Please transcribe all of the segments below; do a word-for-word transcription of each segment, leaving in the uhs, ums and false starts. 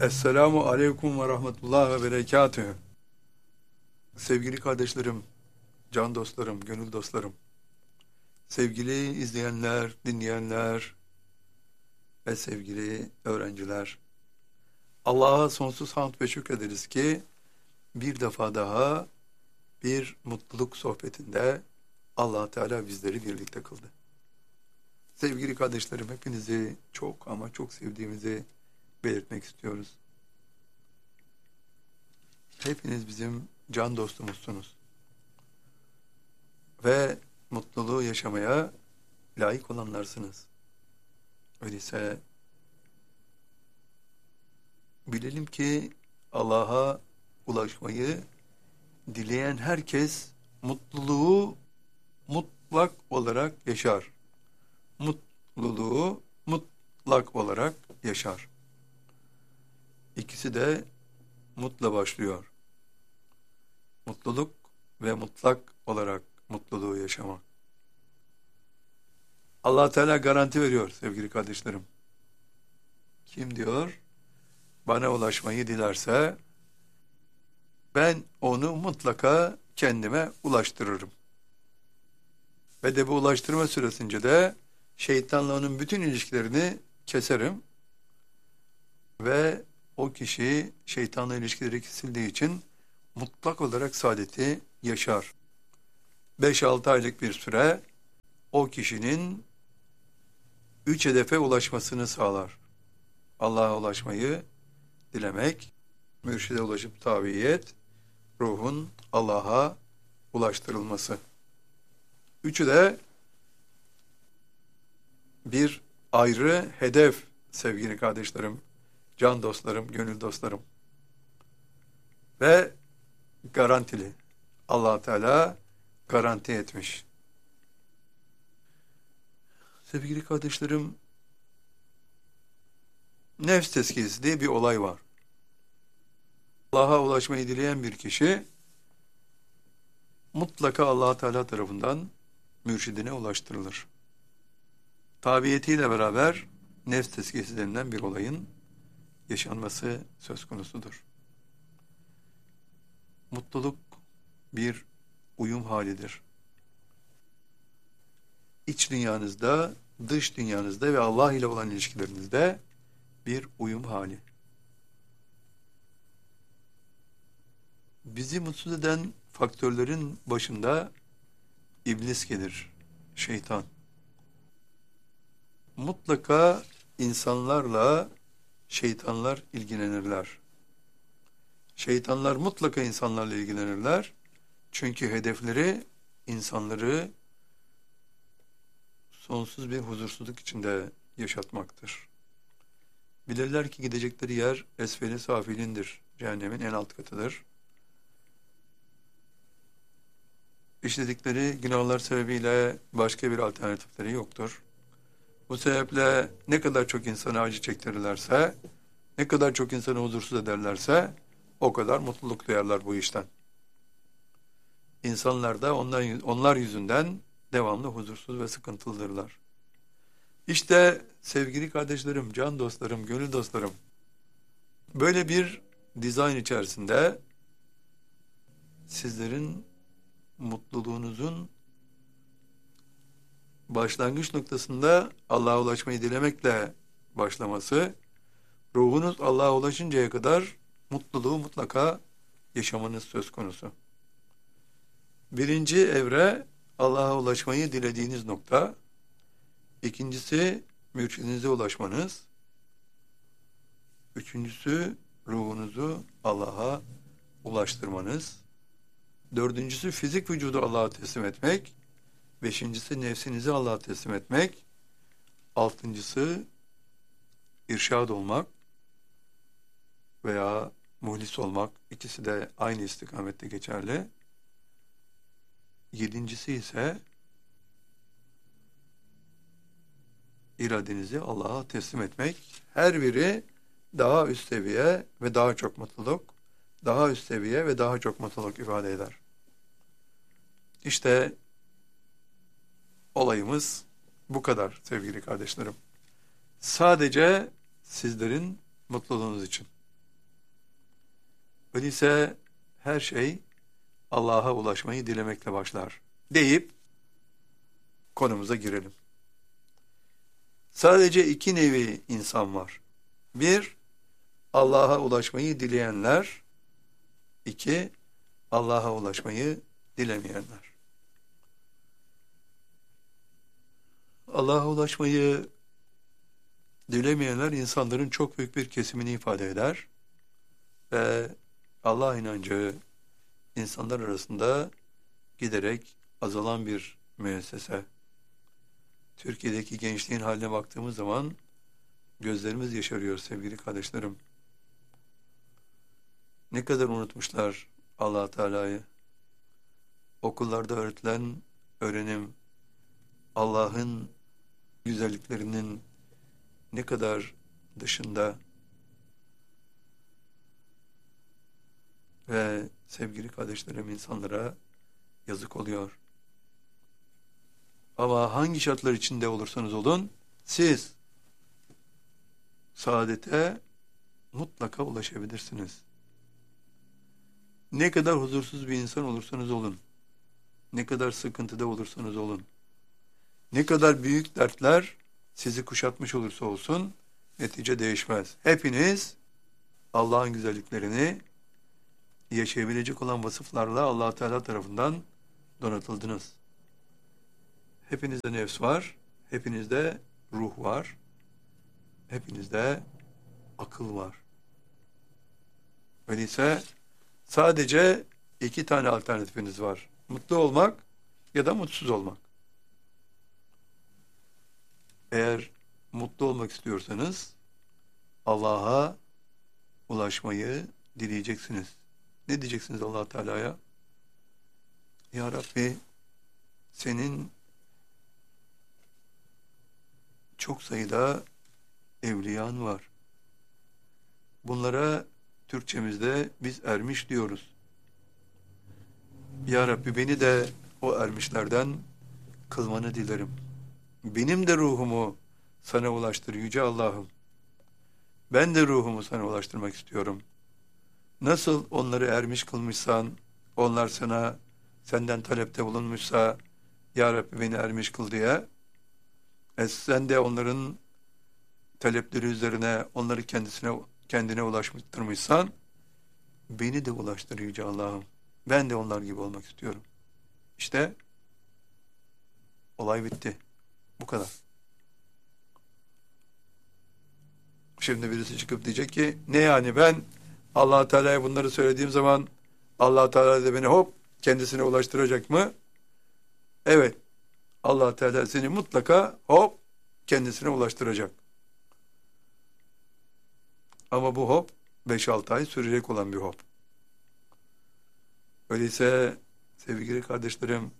Esselamu Aleyküm ve Rahmetullah ve Berekatühü. Sevgili kardeşlerim, can dostlarım, gönül dostlarım, sevgili izleyenler, dinleyenler ve sevgili öğrenciler. Allah'a sonsuz hamd ve şükrederiz ki bir defa daha bir mutluluk sohbetinde Allah Teala bizleri birlikte kıldı. Sevgili kardeşlerim, hepinizi çok ama çok sevdiğimizi belirtmek istiyoruz. Hepiniz bizim can dostumuzsunuz. Ve mutluluğu yaşamaya layık olanlarsınız. Öyleyse bilelim ki Allah'a ulaşmayı dileyen herkes mutluluğu mutlak olarak yaşar. Mutluluğu mutlak olarak yaşar. İkisi de mutla başlıyor. Mutluluk ve mutlak olarak mutluluğu yaşamak. Allah Teala garanti veriyor sevgili kardeşlerim. Kim diyor? Bana ulaşmayı dilerse ben onu mutlaka kendime ulaştırırım. Ve de bu ulaştırma süresince de şeytanla onun bütün ilişkilerini keserim. Ve o kişi şeytanla ilişkileri kesildiği için mutlak olarak saadeti yaşar. beş altı aylık bir süre o kişinin üç hedefe ulaşmasını sağlar. Allah'a ulaşmayı dilemek, mürşide ulaşıp tabiyet, ruhun Allah'a ulaştırılması. Üçü de bir ayrı hedef sevgili kardeşlerim, can dostlarım, gönül dostlarım. Ve garantili. Allah Teala garanti etmiş. Sevgili kardeşlerim, nefs tezkiyesi diye bir olay var. Allah'a ulaşmayı dileyen bir kişi mutlaka Allah Teala tarafından mürşidine ulaştırılır. Tabiyetiyle beraber nefs tezkiyesi denilen bir olayın yaşanması söz konusudur. Mutluluk bir uyum halidir. İç dünyanızda, dış dünyanızda ve Allah ile olan ilişkilerinizde bir uyum hali. Bizi mutsuz eden faktörlerin başında iblis gelir, şeytan. Mutlaka insanlarla şeytanlar ilgilenirler. Şeytanlar mutlaka insanlarla ilgilenirler. Çünkü hedefleri insanları sonsuz bir huzursuzluk içinde yaşatmaktır. Bilirler ki gidecekleri yer esfeli safilindir. Cehennemin en alt katıdır. İşledikleri günahlar sebebiyle başka bir alternatifleri yoktur. Bu sebeple ne kadar çok insana acı çektirirlerse, ne kadar çok insanı huzursuz ederlerse o kadar mutluluk duyarlar bu işten. İnsanlar da onlar, onlar yüzünden devamlı huzursuz ve sıkıntılıdırlar. İşte sevgili kardeşlerim, can dostlarım, gönül dostlarım, böyle bir dizayn içerisinde sizlerin mutluluğunuzun başlangıç noktasında Allah'a ulaşmayı dilemekle başlaması, ruhunuz Allah'a ulaşıncaya kadar mutluluğu mutlaka yaşamanız söz konusu. Birinci evre Allah'a ulaşmayı dilediğiniz nokta. İkincisi mürşidinize ulaşmanız. Üçüncüsü ruhunuzu Allah'a ulaştırmanız. Dördüncüsü fizik vücudu Allah'a teslim etmek. Beşincisi nefsinizi Allah'a teslim etmek. Altıncısı irşad olmak veya muhlis olmak. İkisi de aynı istikamette geçerli. Yedincisi ise iradenizi Allah'a teslim etmek. Her biri daha üst seviye ve daha çok mutluluk, daha üst seviye ve daha çok mutluluk ifade eder. İşte olayımız bu kadar sevgili kardeşlerim. Sadece sizlerin mutluluğunuz için. Öyleyse her şey Allah'a ulaşmayı dilemekle başlar deyip konumuza girelim. Sadece iki nevi insan var. Bir, Allah'a ulaşmayı dileyenler. İki, Allah'a ulaşmayı dilemeyenler. Allah'a ulaşmayı dilemeyenler insanların çok büyük bir kesimini ifade eder. Ve Allah inancı insanlar arasında giderek azalan bir müessese. Türkiye'deki gençliğin haline baktığımız zaman gözlerimiz yaşarıyor sevgili kardeşlerim. Ne kadar unutmuşlar Allah Teala'yı. Okullarda öğretilen öğrenim, Allah'ın güzelliklerinin ne kadar dışında ve sevgili kardeşlerim, insanlara yazık oluyor. Ama hangi şartlar içinde olursanız olun, siz saadete mutlaka ulaşabilirsiniz. Ne kadar huzursuz bir insan olursanız olun, ne kadar sıkıntıda olursanız olun, ne kadar büyük dertler sizi kuşatmış olursa olsun, netice değişmez. Hepiniz Allah'ın güzelliklerini yaşayabilecek olan vasıflarla Allah Teala tarafından donatıldınız. Hepinizde nefs var, hepinizde ruh var, hepinizde akıl var. Öyleyse sadece iki tane alternatifiniz var. Mutlu olmak ya da mutsuz olmak. Eğer mutlu olmak istiyorsanız Allah'a ulaşmayı dileyeceksiniz. Ne diyeceksiniz Allah Teala'ya? Ya Rabbi, senin çok sayıda evliyan var. Bunlara Türkçemizde biz ermiş diyoruz. Ya Rabbi, beni de o ermişlerden kılmanı dilerim. Benim de ruhumu sana ulaştır Yüce Allah'ım. Ben de ruhumu sana ulaştırmak istiyorum. Nasıl onları ermiş kılmışsan, onlar sana, senden talepte bulunmuşsa, Ya Rabbi beni ermiş kıl diye, e sen de onların talepleri üzerine onları kendisine kendine ulaştırmışsan, beni de ulaştır Yüce Allah'ım. Ben de onlar gibi olmak istiyorum. İşte olay bitti. Bu kadar. Şimdi birisi çıkıp diyecek ki, ne yani ben Allah Teala'ya bunları söylediğim zaman Allah Teala da beni hop kendisine ulaştıracak mı? Evet. Allah Teala seni mutlaka hop kendisine ulaştıracak. Ama bu hop beş altı ay sürecek olan bir hop. Öyleyse sevgili kardeşlerim,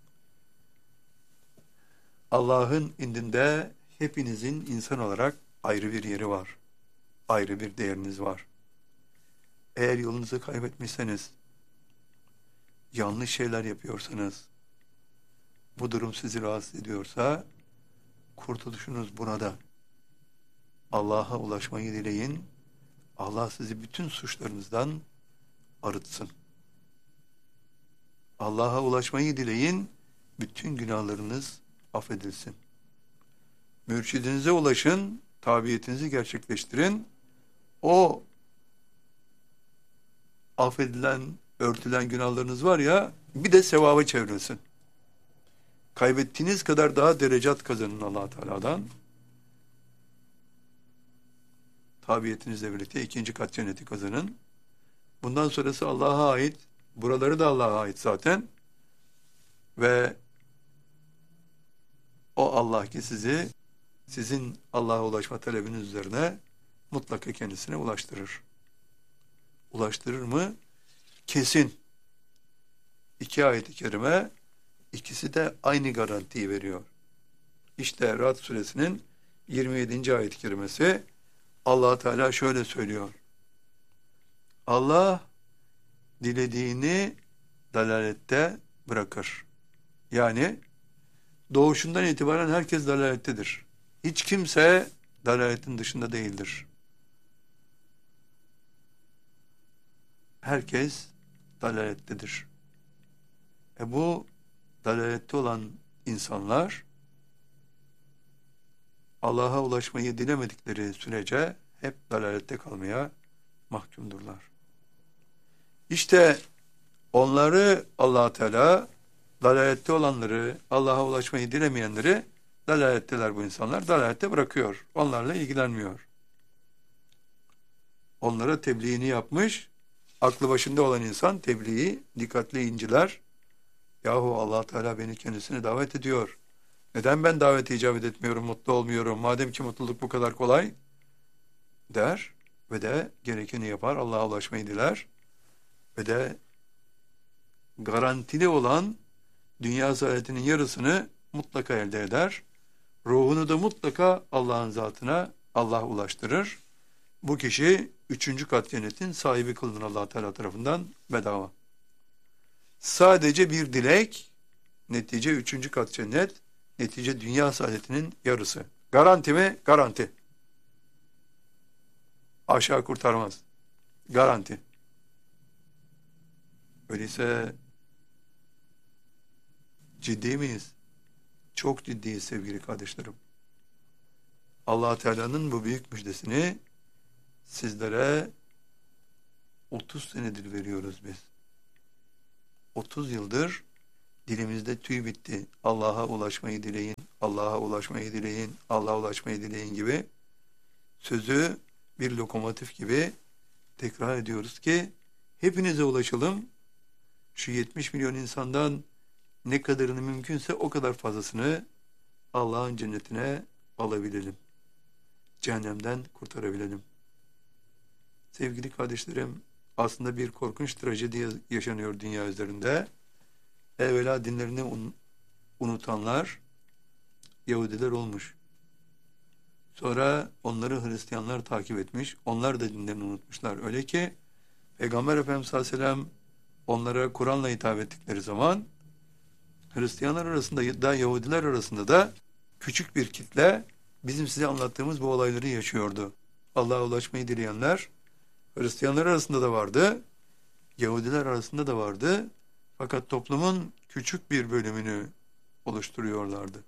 Allah'ın indinde hepinizin insan olarak ayrı bir yeri var. Ayrı bir değeriniz var. Eğer yolunuzu kaybetmişseniz, yanlış şeyler yapıyorsanız, bu durum sizi rahatsız ediyorsa, kurtuluşunuz burada. Allah'a ulaşmayı dileyin. Allah sizi bütün suçlarınızdan arıtsın. Allah'a ulaşmayı dileyin. Bütün günahlarınız affedilsin. Mürşidinize ulaşın. Tabiyetinizi gerçekleştirin. O affedilen, örtülen günahlarınız var ya, bir de sevaba çevrilsin. Kaybettiğiniz kadar daha derecat kazanın Allah Teala'dan. Tabiyetinizle birlikte ikinci kat cenneti kazanın. Bundan sonrası Allah'a ait. Buraları da Allah'a ait zaten. Ve o Allah ki sizi, sizin Allah'a ulaşma talebiniz üzerine mutlaka kendisine ulaştırır. Ulaştırır mı? Kesin. İki ayet-i kerime, ikisi de aynı garantiyi veriyor. İşte Ra'd suresinin yirmi yedinci ayet-i kerimesi, Allah Teala şöyle söylüyor. Allah dilediğini dalalette bırakır. Yani doğuşundan itibaren herkes dalalettedir. Hiç kimse dalaletin dışında değildir. herkes dalalettedir. E bu dalalette olan insanlar Allah'a ulaşmayı dilemedikleri sürece hep dalalette kalmaya mahkumdurlar. İşte onları Allah Teala, dalalette olanları, Allah'a ulaşmayı dilemeyenleri, dalaletteler bu insanlar, dalalette bırakıyor. Onlarla ilgilenmiyor. Onlara tebliğini yapmış, aklı başında olan insan tebliği dikkatli inciler. Yahu Allah Teala beni kendisine davet ediyor. Neden ben davete icabet etmiyorum, mutlu olmuyorum? Madem ki mutluluk bu kadar kolay der ve de gerekeni yapar, Allah'a ulaşmayı diler ve de garantili olan dünya saadetinin yarısını mutlaka elde eder. Ruhunu da mutlaka Allah'ın zatına Allah ulaştırır. Bu kişi üçüncü kat cennetin sahibi kılınır Allah Teala tarafından bedava. Sadece bir dilek, netice üçüncü kat cennet, netice dünya saadetinin yarısı. Garanti mi? Garanti. Aşağı kurtarmaz. Garanti. Öyleyse ciddi miyiz? Çok ciddiyiz sevgili kardeşlerim. Allah Teala'nın bu büyük müjdesini sizlere otuz senedir veriyoruz biz. otuz yıldır dilimizde tüy bitti. Allah'a ulaşmayı dileyin, Allah'a ulaşmayı dileyin, Allah'a ulaşmayı dileyin gibi sözü bir lokomotif gibi tekrar ediyoruz ki hepinize ulaşalım. Şu yetmiş milyon insandan ne kadarını mümkünse o kadar fazlasını Allah'ın cennetine alabilelim. Cehennemden kurtarabilelim. Sevgili kardeşlerim, aslında bir korkunç trajedi yaşanıyor dünya üzerinde. Evvela dinlerini un unutanlar Yahudiler olmuş. Sonra onları Hristiyanlar takip etmiş. Onlar da dinlerini unutmuşlar. Öyle ki Peygamber Efendimiz sallallahu aleyhi ve sellem onlara Kur'an'la hitap ettikleri zaman Hristiyanlar arasında da Yahudiler arasında da küçük bir kitle bizim size anlattığımız bu olayları yaşıyordu. Allah'a ulaşmayı dileyenler Hristiyanlar arasında da vardı, Yahudiler arasında da vardı. Fakat toplumun küçük bir bölümünü oluşturuyorlardı.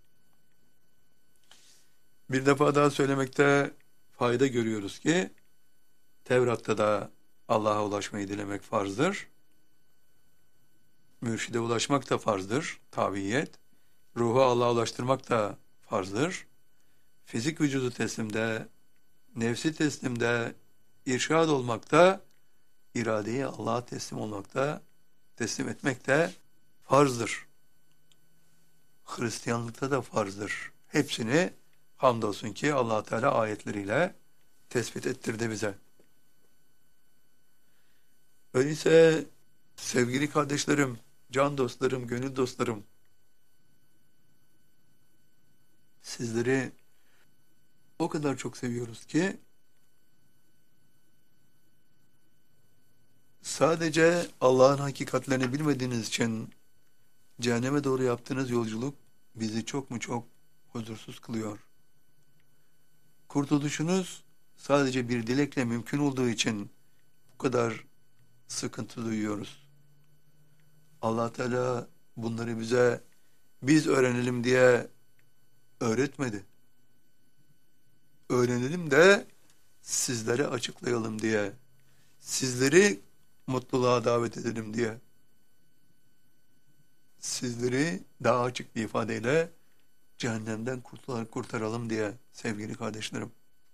Bir defa daha söylemekte fayda görüyoruz ki Tevrat'ta da Allah'a ulaşmayı dilemek farzdır. Mürşide ulaşmak da farzdır, tabiiyet. Ruhu Allah'a ulaştırmak da farzdır. Fizik vücudu teslimde, nefsi teslimde, irşad olmakta, iradeyi Allah'a teslim olmakta, teslim etmek de farzdır. Hristiyanlıkta da farzdır. Hepsini hamdolsun ki Allah Teala ayetleriyle tespit ettirdi bize. Öyleyse sevgili kardeşlerim, can dostlarım, gönül dostlarım, sizleri o kadar çok seviyoruz ki sadece Allah'ın hakikatlerini bilmediğiniz için cehenneme doğru yaptığınız yolculuk bizi çok mu çok huzursuz kılıyor. Kurtuluşunuz sadece bir dilekle mümkün olduğu için bu kadar sıkıntı duyuyoruz. Allah Teala bunları bize biz öğrenelim diye öğretmedi. Öğrenelim de sizlere açıklayalım diye, sizleri mutluluğa davet edelim diye, sizleri daha açık bir ifadeyle cehennemden kurtaralım diye sevgili kardeşlerim.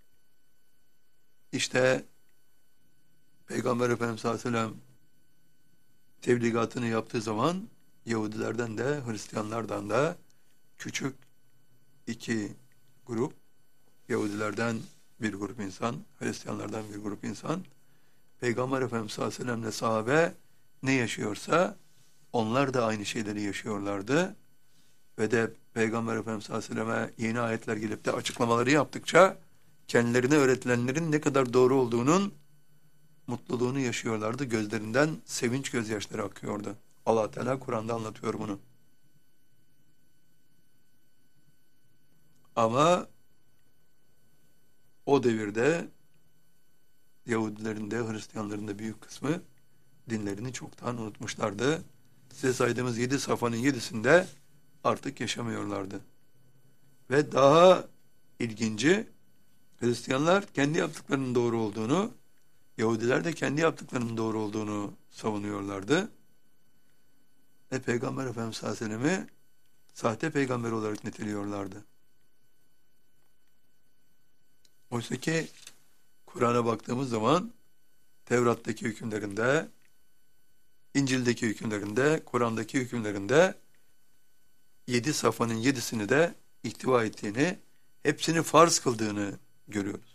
İşte Peygamber Efendimiz sallallahu aleyhi ve sellem tebligatını yaptığı zaman Yahudilerden de Hristiyanlardan da küçük iki grup, Yahudilerden bir grup insan, Hristiyanlardan bir grup insan, Peygamber Efendimiz sallallahu aleyhi ve sellem'le sahabe ne yaşıyorsa onlar da aynı şeyleri yaşıyorlardı. Ve de Peygamber Efendimiz sallallahu aleyhi ve selleme yeni ayetler gelip de açıklamaları yaptıkça kendilerine öğretilenlerin ne kadar doğru olduğunun mutluluğunu yaşıyorlardı. Gözlerinden sevinç gözyaşları akıyordu. Allah Teala Kur'an'da anlatıyor bunu. Ama o devirde Yahudilerin de Hristiyanların da büyük kısmı dinlerini çoktan unutmuşlardı. Size saydığımız yedi safhanın yedisinde artık yaşamıyorlardı. Ve daha ilginci, Hristiyanlar kendi yaptıklarının doğru olduğunu, Yahudiler de kendi yaptıklarının doğru olduğunu savunuyorlardı. Ve Peygamber Efendimiz sallallahu aleyhi ve sellem'i sahte peygamber olarak niteliyorlardı. Oysa ki Kur'an'a baktığımız zaman Tevrat'taki hükümlerinde, İncil'deki hükümlerinde, Kur'an'daki hükümlerinde yedi safhanın yedisini de ihtiva ettiğini, hepsini farz kıldığını görüyoruz.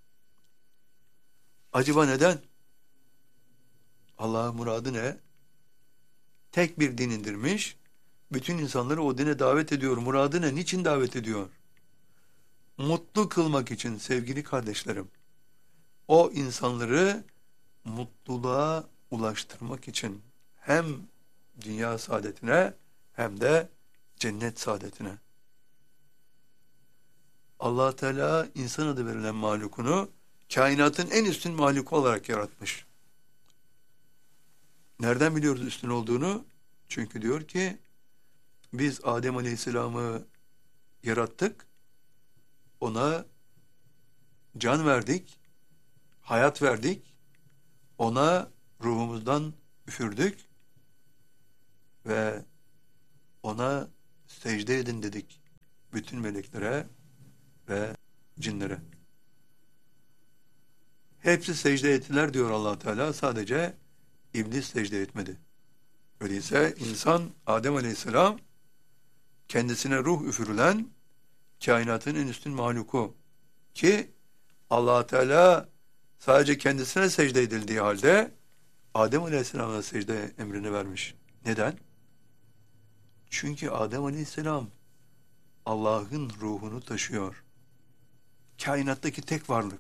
Acaba neden? Allah'ın muradı ne? Tek bir din indirmiş, bütün insanları o dine davet ediyor. Muradı ne? Niçin davet ediyor? Mutlu kılmak için sevgili kardeşlerim. O insanları mutluluğa ulaştırmak için hem dünya saadetine hem de cennet saadetine. Allah Teala insan adı verilen mahlukunu kainatın en üstün mahluku olarak yaratmış. Nereden biliyoruz üstün olduğunu? Çünkü diyor ki biz Adem Aleyhisselam'ı yarattık, ona can verdik, hayat verdik, ona ruhumuzdan üfürdük ve ona secde edin dedik bütün meleklere ve cinlere. Hepsi secde ettiler diyor Allah Teala, sadece iblis secde etmedi. Öyleyse insan Adem Aleyhisselam kendisine ruh üfürülen kainatın en üstün mahluku ki Allah Teala sadece kendisine secde edildiği halde Adem Aleyhisselam'a secde emrini vermiş. Neden? Çünkü Adem Aleyhisselam Allah'ın ruhunu taşıyor. Kainattaki tek varlık.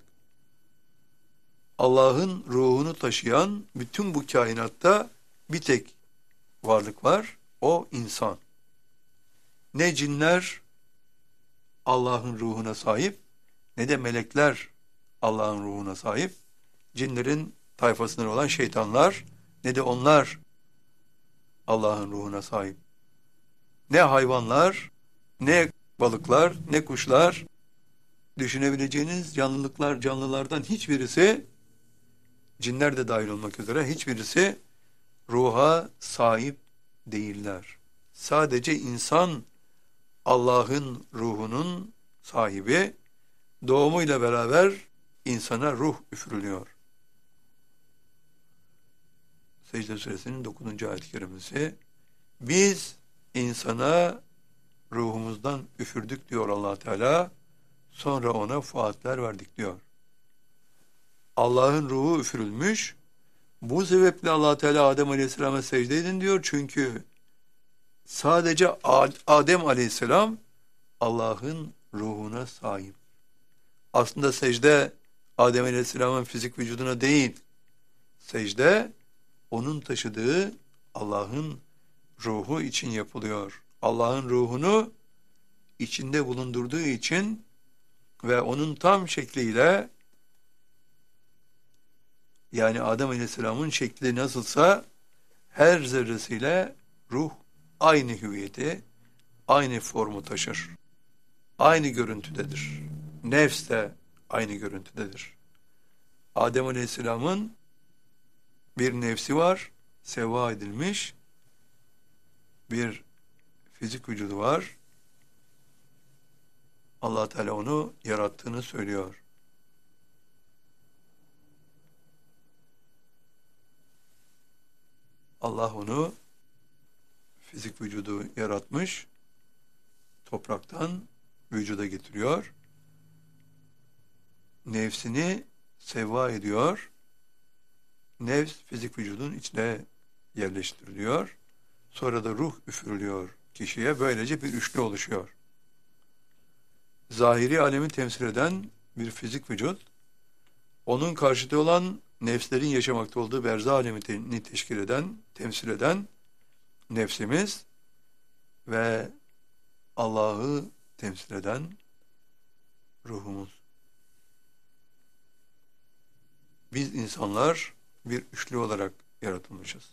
Allah'ın ruhunu taşıyan bütün bu kainatta bir tek varlık var. O insan. Ne cinler Allah'ın ruhuna sahip, ne de melekler Allah'ın ruhuna sahip. Cinlerin tayfasından olan şeytanlar, ne de onlar Allah'ın ruhuna sahip. Ne hayvanlar, ne balıklar, ne kuşlar, düşünebileceğiniz canlılıklar, canlılardan hiçbirisi, cinler de dahil olmak üzere hiçbirisi ruha sahip değiller. Sadece insan Allah'ın ruhunun sahibi, doğumuyla beraber insana ruh üfürülüyor. Secde Suresinin dokuzuncu ayet-i kerimesi, biz insana ruhumuzdan üfürdük diyor Allah Teala, sonra ona fuatler verdik diyor. Allah'ın ruhu üfürülmüş, bu sebeple Allah Teala Adem Aleyhisselam'a secde edin diyor, çünkü sadece Adem Aleyhisselam Allah'ın ruhuna sahip. Aslında secde Adem Aleyhisselam'ın fizik vücuduna değil, secde onun taşıdığı Allah'ın ruhu için yapılıyor. Allah'ın ruhunu içinde bulundurduğu için ve onun tam şekliyle, yani Adem Aleyhisselam'ın şekli nasılsa her zerresiyle ruh aynı hüviyeti, aynı formu taşır. Aynı görüntüdedir. Nefs de aynı görüntüdedir. Adem Aleyhisselam'ın bir nefsi var, sevva edilmiş, bir fizik vücudu var. Allah Teala onu yarattığını söylüyor. Allah onu fizik vücudu yaratmış, topraktan vücuda getiriyor. Nefsini sevva ediyor. Nefs fizik vücudun içine yerleştiriliyor. Sonra da ruh üfürülüyor kişiye. Böylece bir üçlü oluşuyor. Zahiri alemi temsil eden bir fizik vücut, onun karşıtı olan nefslerin yaşamakta olduğu berzah alemini teşkil eden, temsil eden nefsimiz ve Allah'ı temsil eden ruhumuz. Biz insanlar bir üçlü olarak yaratılmışız.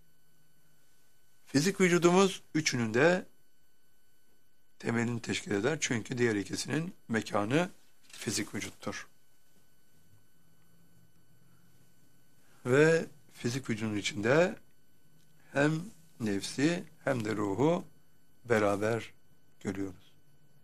Fizik vücudumuz üçünün de temelini teşkil eder. Çünkü diğer ikisinin mekanı fizik vücuttur. Ve fizik vücudun içinde hem nefsi hem de ruhu beraber görüyoruz.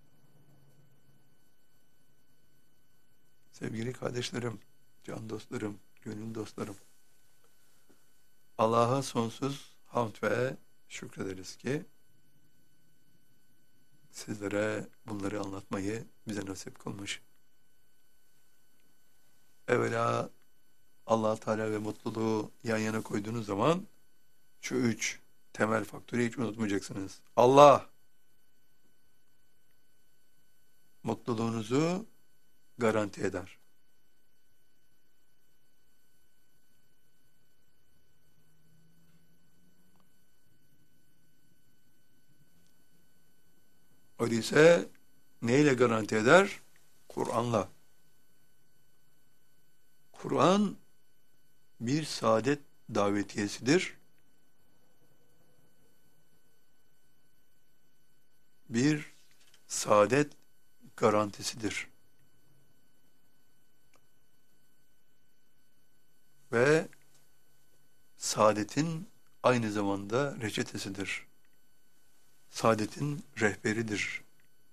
Sevgili kardeşlerim, can dostlarım, gönül dostlarım, Allah'a sonsuz hamd ve şükrederiz ki sizlere bunları anlatmayı bize nasip kılmış. Evvela Allah Teala ve mutluluğu yan yana koyduğunuz zaman şu üç temel faktörü hiç unutmayacaksınız. Allah mutluluğunuzu garanti eder. Öyleyse neyle garanti eder? Kur'an'la. Kur'an bir saadet davetiyesidir. Bir saadet garantisidir. Ve saadetin aynı zamanda reçetesidir. Saadetin rehberidir.